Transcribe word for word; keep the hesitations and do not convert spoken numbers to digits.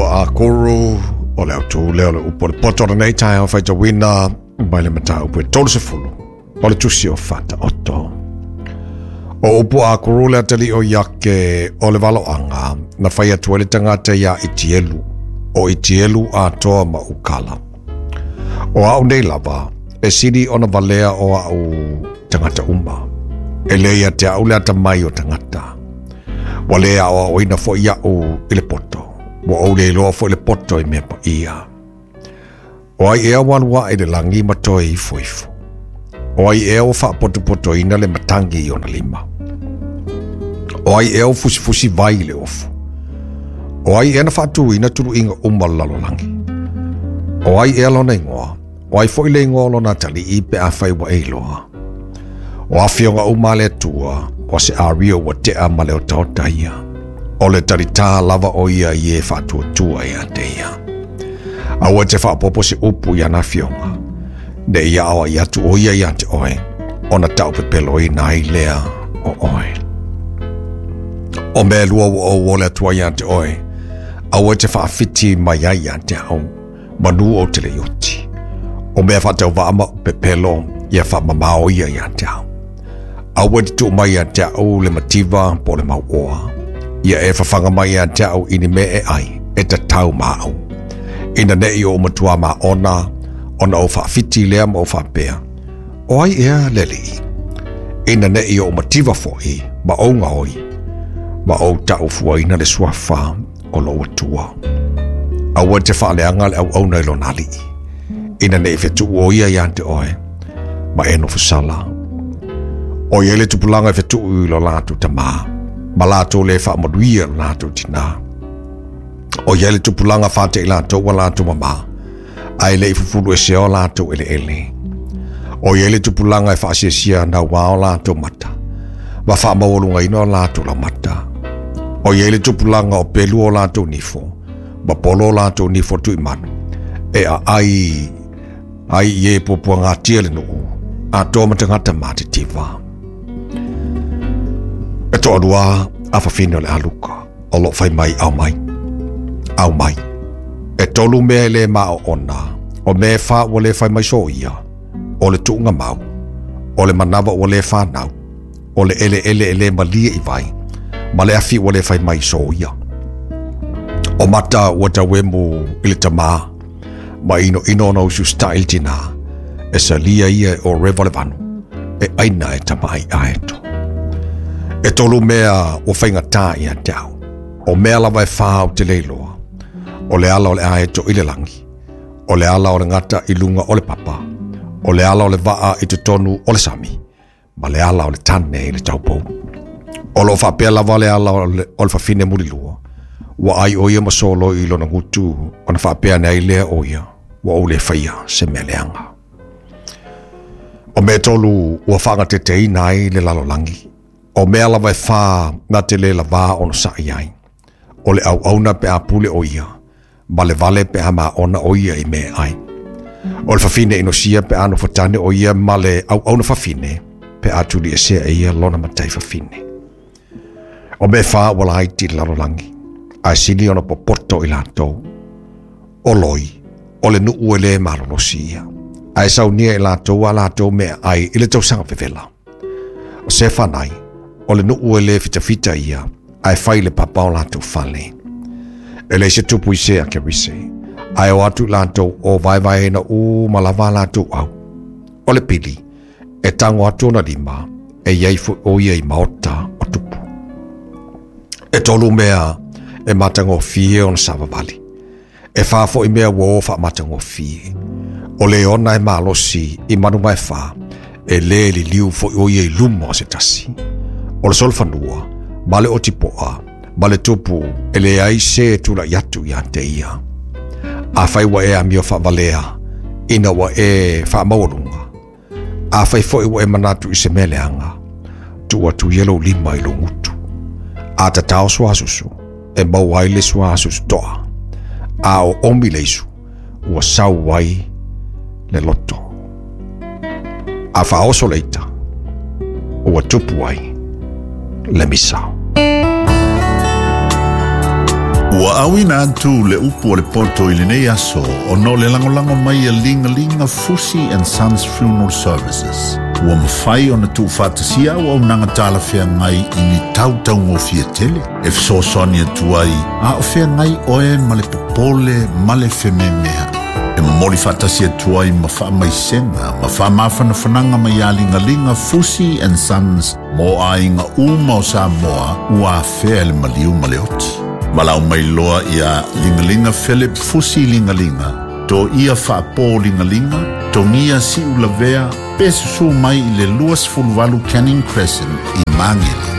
a koro o le autu leo le upo le poto na nei tai o whaita wina mai le mata upo e tolu se fulu o le tusi o whata oto. O upo a koro le atali o yake o le valo anga na whai atua le tangata ia itielu o itielu a toa ma ukala. O au nei lava e siri ona valea o au tangata umba. E leia te au le ata mai o tangata. Wa lea o oina fo ia o ile poto. Wa o le loa fo ile poto i mea pa ia. O ai ea walua e le langi matoe i foifo. O ai ea o wha poto poto ina le matangi i ona lima. O ai ea o fusi fusi vai le ofu. O ai ea na whatu ina turu inga umalalo langi. O ai ea lona ingoa. O ai fo ile ingoa lona tali i pe a whai wa eiloa. O awhionga umale tua, o se a rio wa te a male o tau taia. O le tarita lava o ia i e whatua tua ia te ia. A ua te whapopo se upu ia na whionga. Ne ia awa ia tu o ia ia te oe, o na tau pepelo i nai lea o oe. O mea lua o o le atua ia te oe, a ua te whaafiti mai ia ia te au, manu o te le yoti. O mea whatau waama pepelo ia whamamao ia ia te au. Awa di tu mai a te au le mativa po le mau oa. Ia e whawhanga mai a te au ini me e ai, e ta tau mau. Ina nei o matua ma ona, ona o whaafiti lea ma o whapea. O ai ea leli. Ina nei o mativa foi, ma o ngaoi. Ma o tau fuaina le suafa o lo atua. Awa te whaaleanga le au au nei lo nali. Ina nei whetu o ia ia te oe, ma eno fusala. O yele tupulanga fe tuu lo latu tama. Ma latu le wha maduia lo latu tina. O yele tupulanga whate i latu wa latu mama. Ai le ifufuru e seo latu ele ele. O yele tupulanga e wha asia na wao latu mata. Wa wha mawolunga ino latu la mata. O yele tupulanga o pelu o latu nifo. Ma polo latu nifo tu imanu. E a ai ai ye popua ngā tia le nuu. A tō matangata mate tiva. E to adua a whawhina le aluka, o lo whai mai au mai. Au mai. E tolu mea le maa o ona, o mea wha o le whai mai so ia, o le tuunga mau, o le manawa o le whanau, o le ele ele ele malia i vai, ma le afi o le whai mai so ia. O mata o ta wemu ili tamaa, ma ino ino na usu style tina, e sa lia ia o rewa le vanu, e aina e tamai aeto. E tolu mea o whainga tā ia tau. O mea lawa e whāu te leiloa. O le ala o le aeto i le langi. O le ala o le ngata i lunga o le papa. O le ala o le waa i te tonu o le sami. Ma le ala o le tane i le taupou. O lo whapea lawa le ala o le, o le whawhine muri lua. Wa ai o ia masolo i lona ngutu. O na whapea nei lea o ia. Wa o le whaia se mea leanga. O mea tolu ua whanga te tei nai le lalo langi. O mea lawa e whā na te le lawa ono sa iai. O le au auna pe a pule o ia. Ma le vale pe a maa ona o ia i mea ai. O le whawhine ino sia pe ano whatane o ia ma le au auna whawhine pe a tuli e sea e ia lona matai whawhine. O mea whā wala ai ti lalo langi. A sili ona popoto i lato. O loi. O le nuu e le marolo sia. A e sau nia i lato a lato mea ai i le tau sanga pevela. O se whanai. O le nuu e le fita fita ia, ai whai le papao lātou whale. E le se tupu i se a ke rise, ai o atu lātou o vai vai na u malawa lātou au. O le pili, e tango atu na lima, e iei fu o ia i maota o tupu. E tolu mea, e matango fie o na savavali. E whafo i mea wofa matango fie. O le ona e malosi i manu mai wha, e le li liu fo o ia i lumo se tasi. O le solfanua, ma le otipoa, ma le tupu, e le ai se tula yatu ia te ia. A whai wa e a mio whavalea, ina wa e whaamaurunga. A whai fo wa e manatu i se meleanga, tu atu yellow lima i lo ngutu. A ta tau suasusu, e mau ai le suasusu toa. A o omi leisu, ua sau wai le loto. A wha oso leita, ua tupu ai. Let me saw. Ua awina atu le upu o le poto i le nei aso o no le langolango mai a linga linga Fusi and Sons Funeral Services. Ua mawhai o na tu whatasia ua unanga tala whea ngai i ni tau tau ngō fia tele. E fso soni atu ai, a o whea ngai oe ma le popole ma le wheme mea. E mori whatasia atu ai ma wha mai senga, ma wha mawhana whananga mai a linga linga Fusi and Sons mo a inga uma o Samoa ua whea le maliu ma le oti. Malau mai loa ia lingalinga Philip Fusi lingalinga. To ia whaapo lingalinga, to ngia si ulavea, pesu su mai i le luas fulwalu Canning Crescent i Mangele.